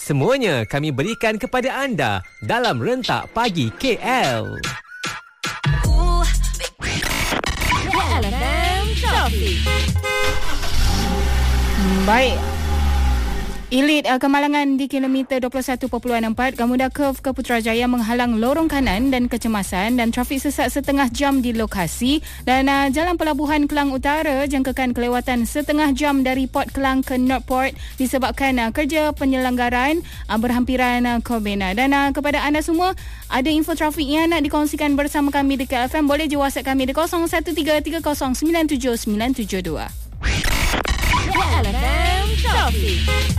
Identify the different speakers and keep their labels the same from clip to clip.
Speaker 1: Semuanya kami berikan kepada anda dalam Rentak Pagi KL.
Speaker 2: KL FM Traffic.
Speaker 3: Baik. Elite kemalangan di kilometer 21.4 Gamuda Curve ke Putrajaya menghalang lorong kanan dan kecemasan dan trafik sesak setengah jam di lokasi. Dan Jalan Pelabuhan Kelang Utara jangkakan kelewatan setengah jam dari Port Kelang ke North Port disebabkan kerja penyelenggaraan berhampiran Corbina. Dan kepada anda semua, ada info trafik yang nak dikongsikan bersama kami di KLFM, boleh je WhatsApp kami di 0133097972.
Speaker 2: KLFM Traffic.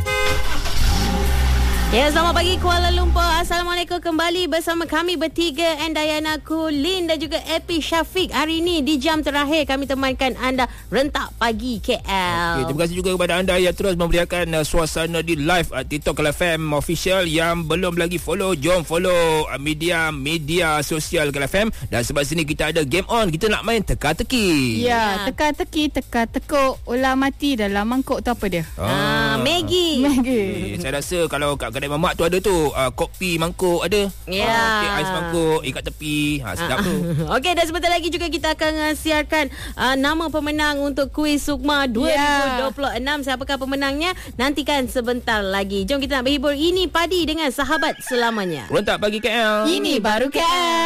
Speaker 2: Ya, selamat pagi Kuala Lumpur. Assalamualaikum, kembali bersama kami bertiga, Dayana Kulin dan juga Epi Syafiq. Hari ini di jam terakhir kami temankan anda Rentak Pagi KL.
Speaker 4: Terima kasih juga kepada anda yang terus memberiakan suasana di live TikTok KLFM Official. Yang belum lagi follow, jom follow media sosial KLFM. Dan sebab sini kita ada game on, kita nak main teka-teki.
Speaker 3: Ya, teka-teki, teka-tekuk, ular mati dalam mangkuk tu apa dia?
Speaker 2: Maggi.
Speaker 4: Saya rasa kalau kat kedai mamak tu ada tu, kopi mangkuk ada.
Speaker 2: Ya.
Speaker 4: Ais mangkuk ikat tepi. Sedap tu.
Speaker 2: Okey, dan sebentar lagi juga kita akan siarkan nama pemenang untuk kuis Sukma 2026. Siapakah pemenangnya? Nantikan sebentar lagi. Jom kita nak berhibur. Ini Padi dengan Sahabat Selamanya.
Speaker 4: Rentak Pagi KL.
Speaker 3: Ini baru KL.